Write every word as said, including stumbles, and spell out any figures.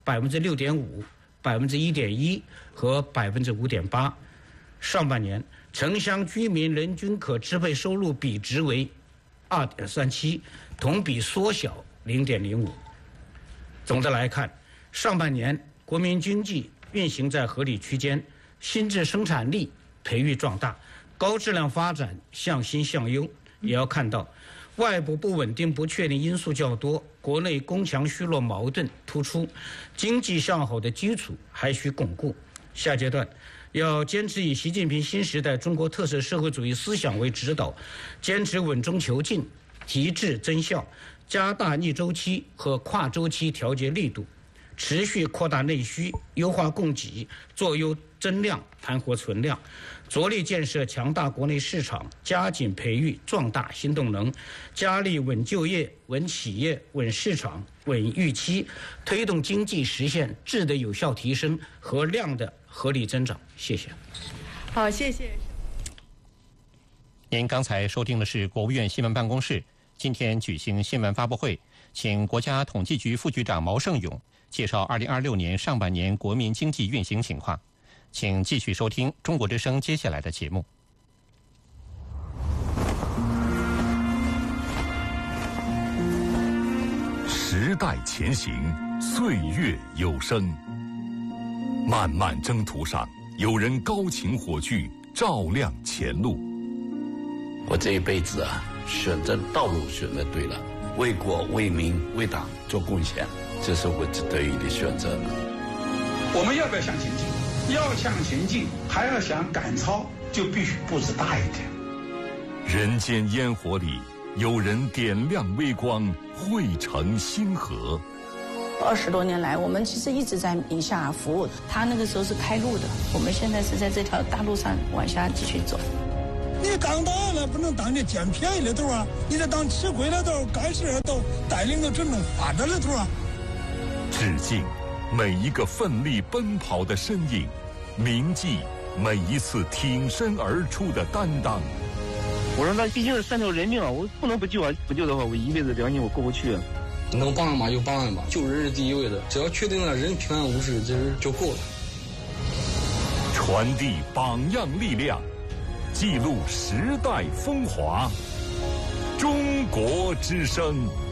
百分之六点五、百分之一点一和百分之五点八。上半年城乡居民人均可支配收入比值为二点三七，同比缩小零点零五。总的来看，上半年国民经济运行在合理区间，新质生产力培育壮大，高质量发展向新向优。也要看到，外部不稳定不确定因素较多，国内攻强虚弱矛盾突出，经济向好的基础还需巩固。下阶段要坚持以习近平新时代中国特色社会主义思想为指导，坚持稳中求进，提质增效，加大逆周期和跨周期调节力度，持续扩大内需，优化供给，做优增量，盘活存量，着力建设强大国内市场，加紧培育壮大新动能，加力稳就业、稳企业、稳市场、稳预期，推动经济实现质的有效提升和量的合理增长。谢谢。 好，谢谢。 您刚才收听的是国务院新闻办公室今天举行新闻发布会，请国家统计局副局长毛盛勇介绍二零二六年上半年国民经济运行情况。请继续收听中国之声接下来的节目。 时代前行，岁月有声。漫漫征途上，有人高擎火炬，照亮前路。 我这一辈子啊，选择道路选择对了，为国为民为党做贡献，这是我值得的选择。 我们要不要向前进？要向前进，还要想赶超，就必须步子大一点。 人间烟火里，有人点亮微光，汇成星河。 二十多年来，我们其实一直在宁夏服务。他那个时候是开路的，我们现在是在这条大路上往下继续走。 你当党了，不能当你捡便宜的头啊！你得当吃亏的头、干事的头，带领着真正发展的头啊！ 致敬每一个奋力奔跑的身影，铭记每一次挺身而出的担当。 我说那毕竟是三条人命啊，我不能不救啊！不救的话，我一辈子良心我过不去啊。 能帮嘛就帮吧，救人是第一位的，只要确定了人平安无事，这就够了。 传递榜样力量，记录时代风华。中国之声。